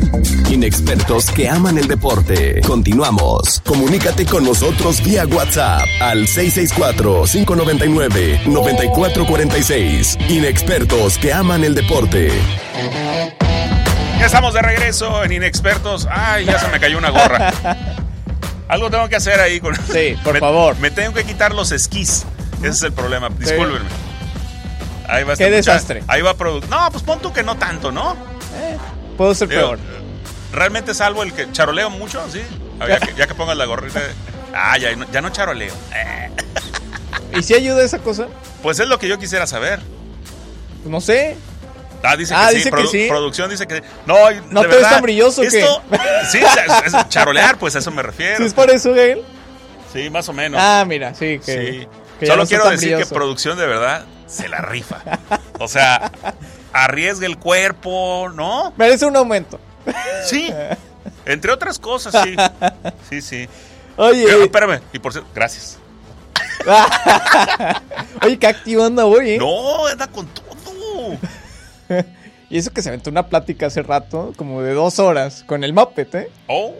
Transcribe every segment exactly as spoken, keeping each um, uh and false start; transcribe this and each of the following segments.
Inexpertos que aman el deporte. Continuamos. Comunícate con nosotros vía WhatsApp al seis seis cuatro, cinco nueve nueve, nueve cuatro cuatro seis. Inexpertos que aman el deporte. Ya estamos de regreso en Inexpertos. Ay, ya se me cayó una gorra. Algo tengo que hacer ahí con... Sí, por me, favor. Me tengo que quitar los esquís. Ese es el problema. Discúlpenme. Sí. Ahí va. Qué desastre. Ahí va produ- No, pues pon tú que no tanto, ¿no? Eh, puedo ser Digo, peor. Realmente salvo el que charoleo mucho, ¿sí? A ver, ya, que, ya que pongas la gorrita. Ah, ya, no- ya no charoleo. Eh. ¿Y si ayuda esa cosa? Pues es lo que yo quisiera saber. Pues no sé. Ah, dice Ah, que dice sí. que sí. Producción dice que no. ¿No de te ves verdad, tan brilloso esto, sí, es, es charolear, pues a eso me refiero. ¿Sí es por eso, Gael? Sí, más o menos. Ah, mira, sí, que, Sí. que ya Solo no quiero estás tan decir brilloso. que producción de verdad se la rifa. O sea, arriesga el cuerpo, ¿no? Merece un aumento. Sí. Entre otras cosas, sí. Sí, sí. Oye, Pero, espérame. Y por cierto, gracias. oye, qué activo anda hoy, ¿eh? No, anda con todo. Y eso que se aventó una plática hace rato, como de dos horas, con el Muppet, ¿eh? Oh.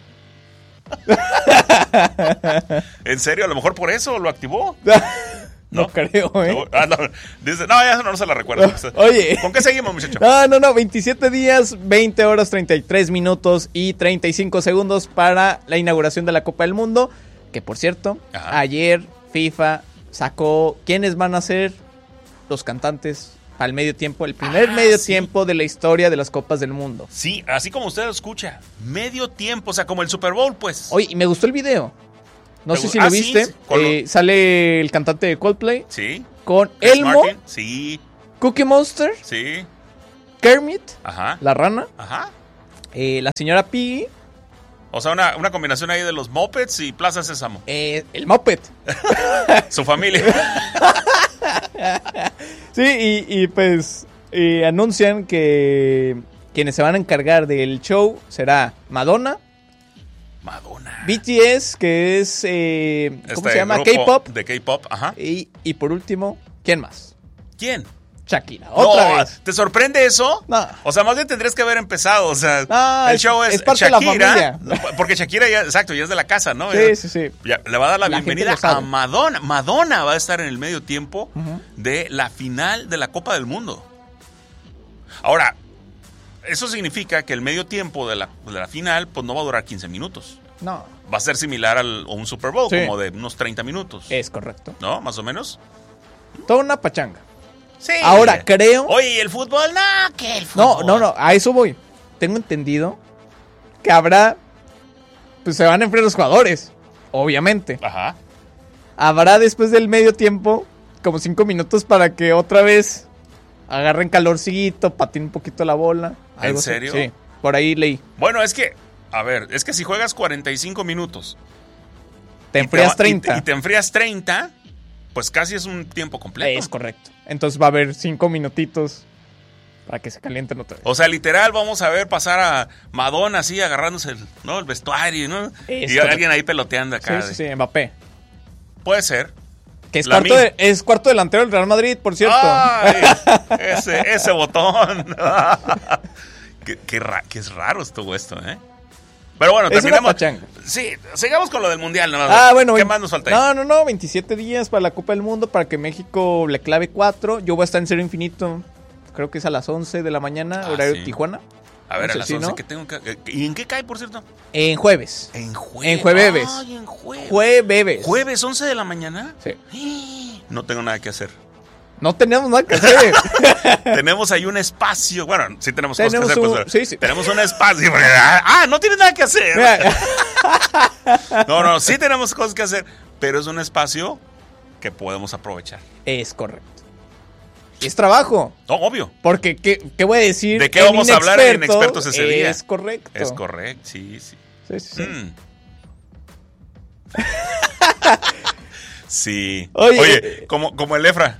¿En serio? A lo mejor por eso lo activó. No, ¿No? creo, ¿eh? Ah, no. Dice, no, ya no se la recuerdo. Oye. ¿Con qué seguimos, muchacho? No, no, no, veintisiete días, veinte horas, treinta y tres minutos y treinta y cinco segundos para la inauguración de la Copa del Mundo. Que por cierto, Ajá. ayer FIFA sacó quiénes van a ser los cantantes al medio tiempo, el primer Ah, medio sí. tiempo de la historia de las Copas del Mundo. Sí, así como usted lo escucha. Medio tiempo, o sea, como el Super Bowl, pues. Oye, y me gustó el video. No ¿Te sé gu- si ah, lo sí, viste. sí, con lo- Eh, sale el cantante de Coldplay Sí. con Chris Elmo, Martin, sí, Cookie Monster, sí. Kermit, Ajá. la rana, Ajá. eh, la señora Piggy, O sea, una, una combinación ahí de los Muppets y Plaza Sésamo. eh, el Muppet. Su familia. Sí, y, y pues eh, anuncian que quienes se van a encargar del show será Madonna, Madonna. B T S, que es, eh, ¿cómo Este se llama? grupo K-pop. De K-pop, ajá. Y, y por último, ¿quién más? ¿Quién? Shakira, otra No, vez. ¿te sorprende eso? No. O sea, más bien tendrías que haber empezado. O sea, No, el es- show es, es parte de la Shakira. familia. Porque Shakira ya, exacto, ya es de la casa, ¿no? Sí, sí, sí. Ya, le va a dar la, La gente bienvenida lo sabe. a Madonna. Madonna va a estar en el medio tiempo Ujú. de la final de la Copa del Mundo. Ahora, eso significa que el medio tiempo de la, de la final pues no va a durar quince minutos. No, Va a ser similar al, a un Super Bowl, Sí. como de unos treinta minutos. es correcto. ¿No? Más o menos. Toda una pachanga. Sí. Ahora, creo... Oye, ¿y el fútbol? No, que el No, fútbol. no, no, a eso voy. Tengo entendido que habrá... Pues se van a enfrentar los jugadores, obviamente. Ajá. Habrá después del medio tiempo como cinco minutos para que otra vez agarren calorcito, patinen un poquito la bola. ¿En algo así. serio? Sí, por ahí leí. Bueno, es que, a ver, es que si juegas cuarenta y cinco minutos Te y enfrías va- y treinta. Y, te enfrías treinta, pues casi es un tiempo completo. Es correcto. Entonces va a haber cinco minutitos para que se calienten otra vez. O sea, literal, vamos a ver pasar a Madonna así agarrándose el, ¿no? el vestuario, ¿no? Es y correcto. alguien ahí peloteando acá. Sí, sí, sí, Mbappé. Puede ser. Que es La cuarto, mi- de- es cuarto delantero del Real Madrid, por cierto. ¡Ay! ese, ese botón. qué, qué, ra- qué es raro estuvo esto, ¿eh? Pero bueno, Es una terminamos. pachanga. Sí, sigamos con lo del mundial. ¿No? Ah, bueno. ¿Qué vein- más nos falta ahí? No, no, no. veintisiete días para la Copa del Mundo para que México le clave cuatro. Yo voy a estar en Cero Infinito. Creo que es a las once de la mañana, Ah, horario sí. Tijuana. A ver, no a sé las si once no. que tengo que... ¿Y en qué cae, por cierto? En jueves. En jueves. En jueves. Ay, en jueves. Jueves. ¿Jueves, once de la mañana? Sí. No tengo nada que hacer. No tenemos nada que hacer. Tenemos ahí un espacio. Bueno, sí tenemos, cosas que Tenemos hacer. un- Pues, sí, sí. Tenemos un espacio. porque, Ah, no tienes nada que hacer. Mira, No, no, sí tenemos cosas que hacer. Pero es un espacio que podemos aprovechar. es correcto. Y es trabajo. No, obvio. Porque, ¿qué, qué voy a decir? ¿De qué En vamos a hablar en Inexpertos? Inexpertos ese día? Es correcto. Es correcto, sí, sí. Sí, sí, sí. Mm. Sí. Oye, Oye, eh, como, como el Efra.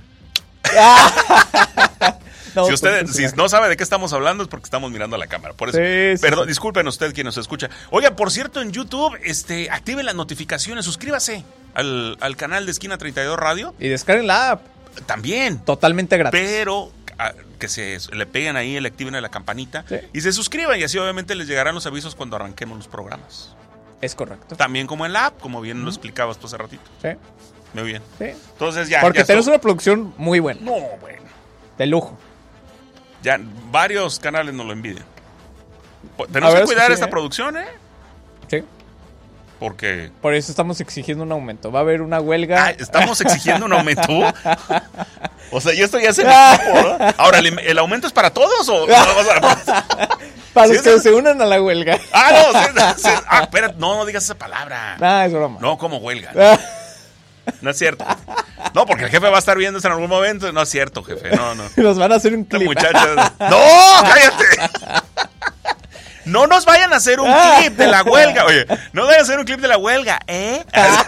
No, Si usted pues, si pues, no sabe de qué estamos hablando es porque estamos mirando a la cámara. Por eso. Sí, sí, Perdón, sí. disculpen usted quien nos escucha. Oiga, por cierto, en YouTube, este, active las notificaciones, suscríbase al, al canal de Esquina treinta y dos Radio. Y descarguen la app. También. Totalmente gratis. Pero a, que se le peguen ahí, le activen a la campanita Sí. y se suscriban y así obviamente les llegarán los avisos cuando arranquemos los programas. Es correcto. También como en la app, como bien lo explicabas tú hace ratito. Sí, Muy bien. sí. Entonces ya... Porque ya tenemos estuvo. una producción muy buena, No, bueno. de lujo. Ya varios canales nos lo envidian. Po- Tenemos A que ver, cuidar sí, esta ¿eh? producción, ¿eh? Sí. Porque... Por eso estamos exigiendo un aumento. Va a haber una huelga. Ah, ¿estamos exigiendo un aumento? O sea, y esto ya se me escapó, ¿no? Ahora, ¿el, el aumento es para todos o...? Para Sí, los que eso- se unan a la huelga. Ah, no, sí, sí. Ah, espera, no, no digas esa palabra. Ah, es broma. No, como huelga. No es cierto. No, porque el jefe va a estar viendo eso en algún momento. No es cierto, jefe. No, no. Nos van a hacer un Esta clip. muchacha. ¡No! ¡Cállate! No nos vayan a hacer un clip de la huelga. Oye, no vayan a hacer un clip de la huelga, ¿eh?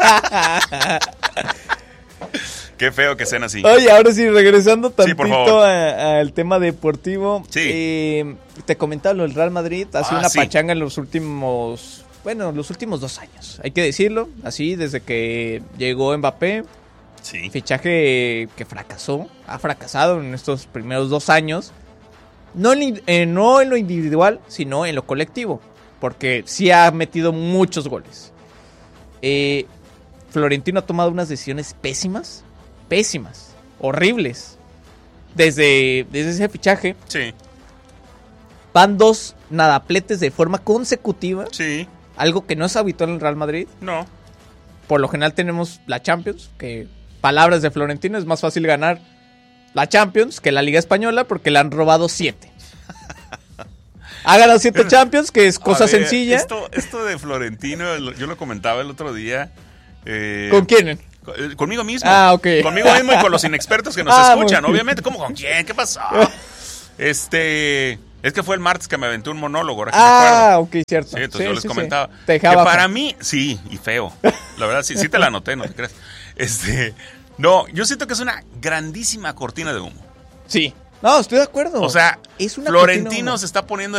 Qué feo que sean así. Oye, ahora sí, regresando Sí, por tantito favor. a- al tema deportivo. Sí. eh, te comentaba lo del Real Madrid. Ha sido Ah, una sí. pachanga en los últimos... Bueno, los últimos dos años. Hay que decirlo. Así, desde que llegó Mbappé. Sí. Fichaje que fracasó. Ha fracasado en estos primeros dos años. No en, eh, no en lo individual, sino en lo colectivo. Porque sí ha metido muchos goles. Eh, Florentino ha tomado unas decisiones pésimas. Pésimas. Horribles. Desde, desde ese fichaje. Sí. Van dos nadapletes de forma consecutiva. Sí. Algo que no es habitual en el Real Madrid. No. Por lo general tenemos la Champions. Que, palabras de Florentino, es más fácil ganar la Champions que la Liga Española. Porque le han robado siete. Ha ganado siete Champions, que es cosa A ver, sencilla. Esto, esto de Florentino, lo- yo lo comentaba el otro día. eh, ¿Con quién? co- eh, Conmigo mismo. Ah, ok. Conmigo mismo y con los inexpertos que nos Ah, muy escuchan, bien. obviamente. ¿Cómo con quién? ¿Qué pasó? Este. Es que fue el martes que me aventé un monólogo, ahora que me Ah, acuerdo. ok, cierto. Sí, entonces Sí, yo les sí, sí. comentaba. Te Que dejaba para bajo. mí, sí, y feo. La verdad, sí, sí te la anoté, no te creas. Este. No, yo siento que es una grandísima cortina de humo. Sí. No, estoy de acuerdo. O sea, es una Florentino cortina- se está poniendo